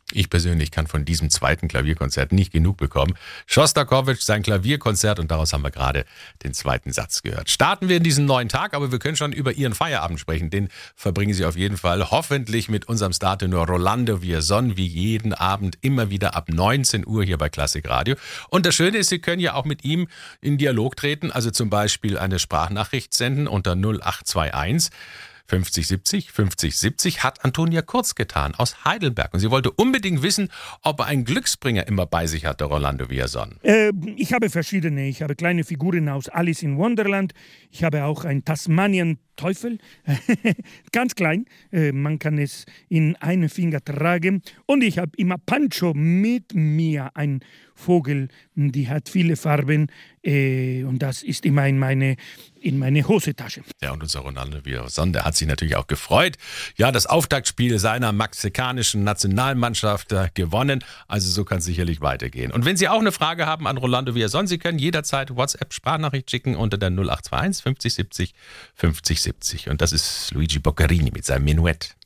Ich persönlich kann von diesem zweiten Klavierkonzert nicht genug bekommen. Schostakowitsch, sein Klavierkonzert, und daraus haben wir gerade den zweiten Satz gehört. Starten wir in diesen neuen Tag, aber wir können schon über Ihren Feierabend sprechen. Den verbringen Sie auf jeden Fall hoffentlich mit unserem Startenor Rolando Villazón, wie jeden Abend immer wieder ab 19 Uhr hier bei Klassik Radio. Und das Schöne ist, Sie können ja auch mit ihm in Dialog treten, also zum Beispiel eine Sprachnachricht senden unter 0821 50 70 50 70, hat Antonia Kurz getan aus Heidelberg. Und sie wollte unbedingt wissen, ob er einen Glücksbringer immer bei sich hat, der Rolando Villazón. Ich habe verschiedene. Ich habe kleine Figuren aus Alice in Wonderland. Ich habe auch einen Tasmanien-Teufel. Ganz klein. Man kann es in einen Finger tragen. Und ich habe immer Pancho mit mir, ein Vogel, die hat viele Farben. Und das ist immer in meine Hosentasche. Ja, und unser Rolando Villazón, der hat sich natürlich auch gefreut. Ja, das Auftaktspiel seiner mexikanischen Nationalmannschaft gewonnen. Also so kann es sicherlich weitergehen. Und wenn Sie auch eine Frage haben an Rolando Villazón, Sie können jederzeit WhatsApp-Sprachnachricht schicken unter der 0821 50 70 50 70. Und das ist Luigi Boccherini mit seinem Menuett.